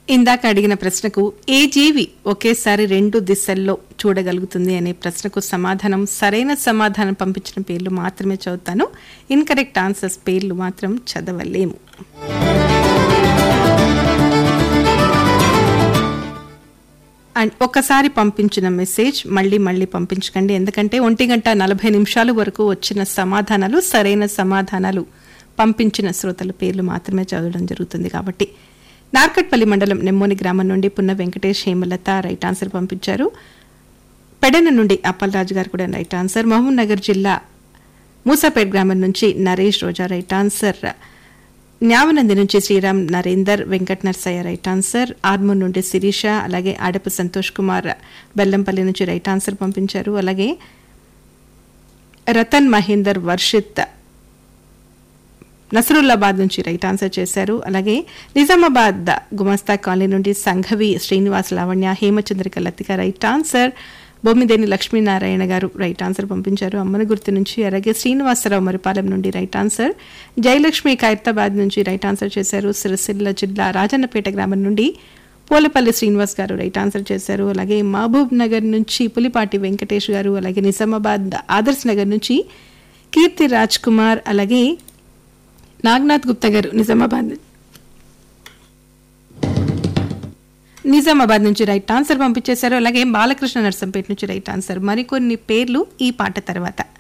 ఇందాక అడిగిన ప్రశ్నకు ఏ జీవి ఒకేసారి 2 దిశల్లో చూడగలుగుతుంది అనే ప్రశ్నకు సమాధానం సరైన సమాధానం పంపించిన పేర్లు మాత్రమే చదువుతాను. ఇన్కరెక్ట్ ఆన్సర్స్ పేర్లు మాత్రం చదవలేము. అండ్ ఒకసారి పంపించిన మెసేజ్ మళ్ళీ పంపించకండి, ఎందుకంటే 1:40 వరకు వచ్చిన సమాధానాలు సరైన సమాధానాలు పంపించిన శ్రోతల పేర్లు మాత్రమే చదవడం జరుగుతుంది. కాబట్టి నార్కట్పల్లి మండలం నెమ్మోని గ్రామం నుండి పున్న వెంకటేష్ హేమలత రైట్ ఆన్సర్ పంపించారు. పెడన నుండి అప్పలరాజు గారు కూడా రైట్ ఆన్సర్. మహబూబ్ నగర్ జిల్లా మూసాపేట్ గ్రామం నుంచి నరేష్ రోజా రైట్ ఆన్సర్. న్యావనంది నుంచి శ్రీరామ్ నరేందర్ వెంకట్ నర్సయ్య రైట్ ఆన్సర్. ఆర్మూర్ నుండి శిరీష, అలాగే ఆడపు సంతోష్ కుమార్ బెల్లంపల్లి నుంచి రైట్ ఆన్సర్ పంపించారు. అలాగే రతన్ మహేందర్ వర్షిత్ నసరుల్లాబాద్ నుంచి రైట్ ఆన్సర్ చేశారు. అలాగే నిజామాబాద్ గుమస్తా కాలనీ నుండి సంఘవి శ్రీనివాస్ లావణ్య హేమచంద్రిక లతిక రైట్ ఆన్సర్. బొమ్మిదేని లక్ష్మీనారాయణ గారు రైట్ ఆన్సర్ పంపించారు అమ్మనగుర్తి నుంచి. అలాగే శ్రీనివాసరావు మరిపాలెం నుండి రైట్ ఆన్సర్. జయలక్ష్మి ఖైరతాబాద్ నుంచి రైట్ ఆన్సర్ చేశారు. సిరిసిల్ల జిల్లా రాజన్నపేట గ్రామం నుండి పోలపల్లి శ్రీనివాస్ గారు రైట్ ఆన్సర్ చేశారు. అలాగే మహబూబ్ నగర్ నుంచి పులిపాటి వెంకటేష్ గారు, అలాగే నిజామాబాద్ ఆదర్శ్ నగర్ నుంచి కీర్తి రాజ్ కుమార్, అలాగే నాగనాథ్ గుప్తా గారు నిజామాబాద్ నుంచి రైట్ ఆన్సర్ పంపించేశారు. అలాగే బాలకృష్ణ నర్సంపేట నుంచి రైట్ ఆన్సర్. మరికొన్ని పేర్లు ఈ పాట తర్వాత.